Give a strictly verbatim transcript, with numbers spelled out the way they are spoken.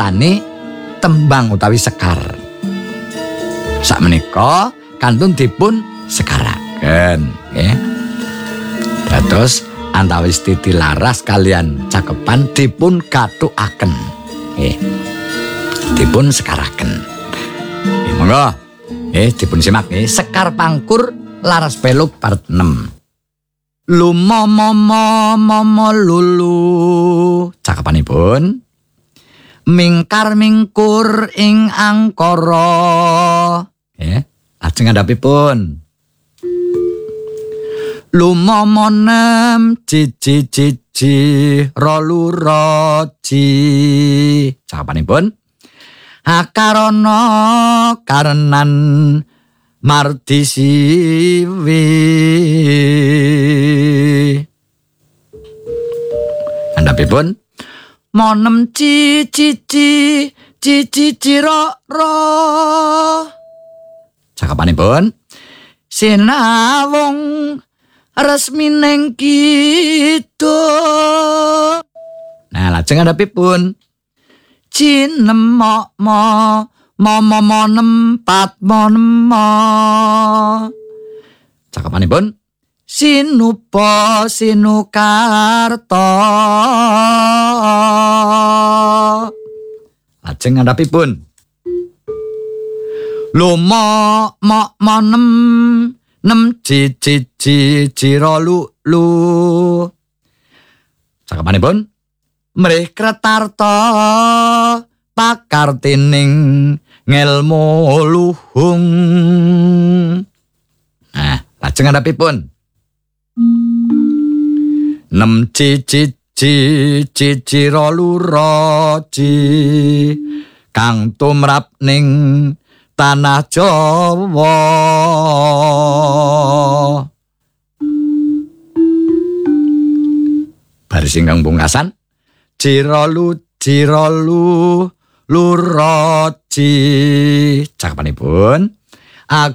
artane tembang utawi sekar. Sakmenika kantun dipun sekaraken nggih. Dados antawis titilaras kalian cakepan dipun gathukaken nggih. Dipun sekaraken. Nggih monggo. Eh dipun simak nggih Sekar Pangkur Laras Peluk part enam. Lumomomo momo lulu. Cakepanipun mingkar mingkur ing angkara. Nggih, lajeng ngandhapipun lumomonem cici cici rolu roji. Cakepanipun akarono karenan mardisiwi. Andhapipun monem cici cici ciro ro. Cakapanipun sinawung resmining kidul. Nah lajeng andhapipun cinemok mo momo monem pat monem mo. Cakapanipun sinupa sinukarta. Lajeng ngandhapipun lumo mo monem nem cici cici lu lu. Cakapanipun mrih kretarta pakartining ngelmu luhung. Nah, lajeng ngandhapipun nem cici cici rolu roji kang tumrap ning tanah Jawa. Baris ingkang pungkasan Cirolu Cirolu Luroji. Cakapanipun